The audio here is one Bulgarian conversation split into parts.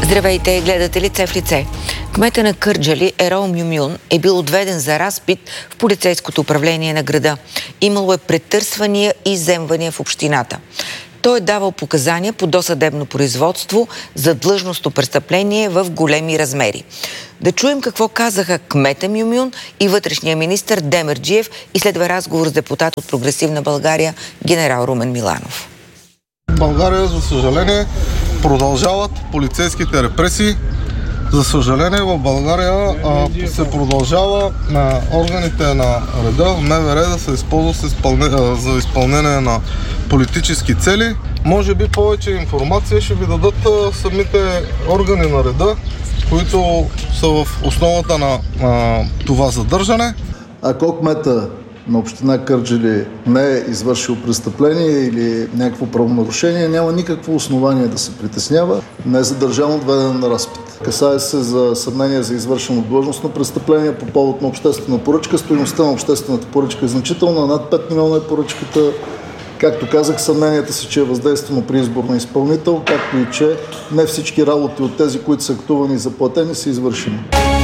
Здравейте, гледате Лице в лице. Кмета на Кърджали Ерол Мюмюн е бил отведен за разпит в полицейското управление на града. Имало е претърсвания и изземвания в общината. Той е давал показания по досъдебно производство за длъжностно престъпление в големи размери. Да чуем какво казаха кмета Мюмюн и вътрешния министър Демерджиев и следва разговор с депутат от Прогресивна България генерал Румен Миланов. В България, за съжаление, продължават полицейските репресии. За съжаление, в България се продължава на органите на реда, МВР, да се използват за изпълнение на политически цели. Може би повече информация ще ви дадат самите органи на реда, които са в основата на това задържане. Ако кмета на община Кърджали не е извършил престъпление или някакво правонарушение, няма никакво основание да се притеснява. Не е задържан, отведен на разпит. Касае се за съмнение за извършено длъжностно престъпление по повод на обществена поръчка. Стойността на обществената поръчка е значителна, над 5 милиона е поръчката. Както казах, съмненията си, че е въздействано при избор на изпълнител, както и че не всички работи от тези, които са актувани и заплатени, са извършени.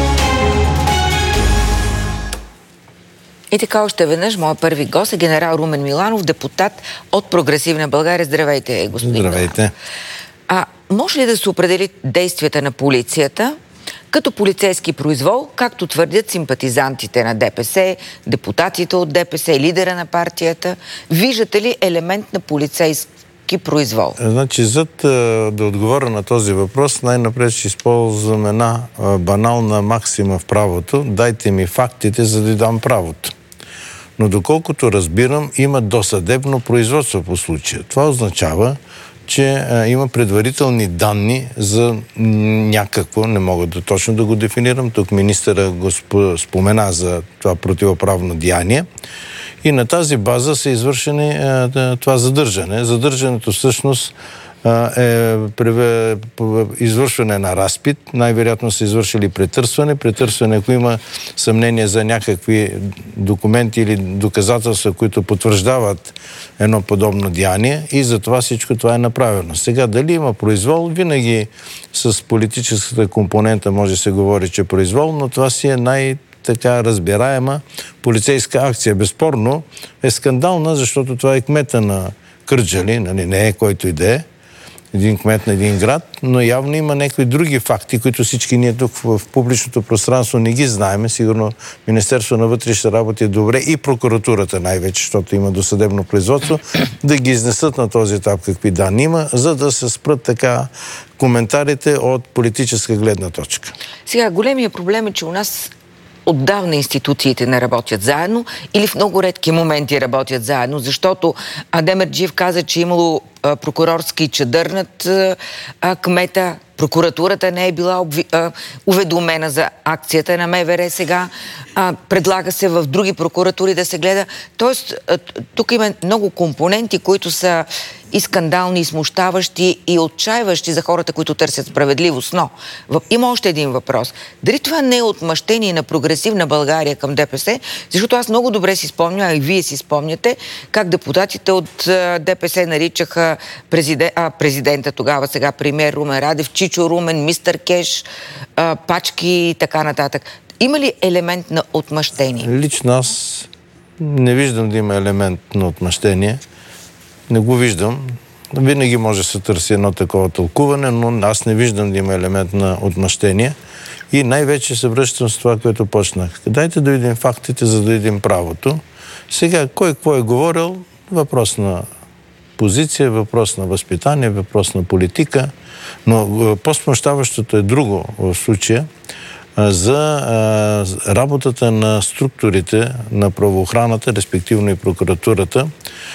И така още веднъж, моят първи гост е генерал Румен Миланов, депутат от Прогресивна България. Здравейте, господин Здравейте. Може ли да се определи действията на полицията като полицейски произвол, както твърдят симпатизантите на ДПС, депутатите от ДПС, лидера на партията? Виждате ли елемент на полицейски произвол? Значи, да отговоря на този въпрос, най-напред ще използвам една банална максима в правото. Дайте ми фактите, за да дам правото. Но доколкото разбирам, има досъдебно производство по случая. Това означава, че има предварителни данни за някакво, не мога точно да го дефинирам, тук министъра го спомена за това противоправно деяние, и на тази база са извършени това задържане. Задържането всъщност е извършване на разпит. Най-вероятно са извършили претърсване. Претърсване, ако има съмнение за някакви документи или доказателства, които потвърждават едно подобно деяние, и затова всичко това е направено. Сега, дали има произвол, винаги с политическата компонента може да се говори, че произвол, но това си е така разбираема полицейска акция. Безспорно е скандална, защото това е кмета на Кърджали, не е който и да е, един кмет на един град, но явно има някои други факти, които всички ние тук в публичното пространство не ги знаем. Сигурно Министерство на вътрешните работи е добре, и прокуратурата най-вече, защото има досъдебно производство, да ги изнесат на този етап какви данни има, за да се спрат така коментарите от политическа гледна точка. Сега, големия проблем е, че у нас отдавна институциите не работят заедно или в много редки моменти работят заедно, защото Демерджиев каза, че имало прокурорски чадър над кмета. Прокуратурата не е била уведомена за акцията на МВР. Сега предлага се в други прокуратури да се гледа. Тоест, тук има много компоненти, които са и скандални, и смущаващи, и отчаиващи за хората, които търсят справедливост. Но има още един въпрос. Дали това не е отмъщение на Прогресивна България към ДПС? Защото аз много добре си спомням, а и вие си спомняте, как депутатите от ДПС наричаха президента тогава, сега премиер Румен Радев, Чичо Румен, мистер Кеш, пачки и така нататък. Има ли елемент на отмъщение? Лично аз не виждам да има елемент на отмъщение. Не го виждам. Винаги може да се търси едно такова тълкуване, но аз не виждам да има елемент на отмъщение. И най-вече се връщам с това, което почнах. Дайте да видим фактите, за да видим правото. Сега, кой какво е говорил, въпрос на позиция, въпрос на възпитание, въпрос на политика, но по-смущаващото е друго в случая, за работата на структурите на правоохраната, респективно и прокуратурата.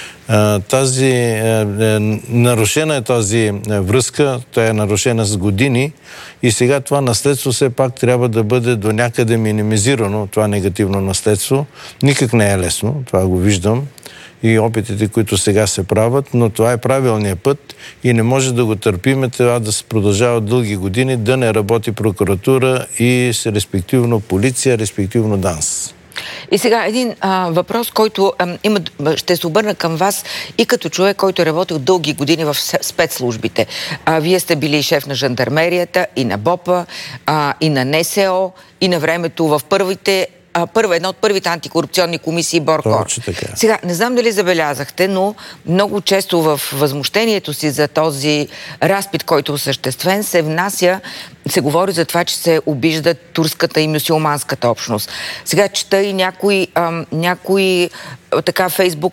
Нарушена е тази връзка, тя е нарушена с години, и сега това наследство все пак трябва да бъде до някъде минимизирано, това негативно наследство. Никак не е лесно, това го виждам, и опитите, които сега се правят, но това е правилният път и не може да го търпиме това да се продължава дълги години, да не работи прокуратура и респективно полиция, респективно ДАНС. И сега един въпрос, който ще се обърна към вас и като човек, който е работил дълги години в спецслужбите. Вие сте били шеф на жандармерията, и на БОПа, и на НСО, и на времето в една от първите антикорупционни комисии БОРКОР. Сега, не знам дали забелязахте, но много често в възмущението си за този разпит, който е осъществен, се говори за това, че се обижда турската и мюсюлманската общност. Сега чета и някои фейсбук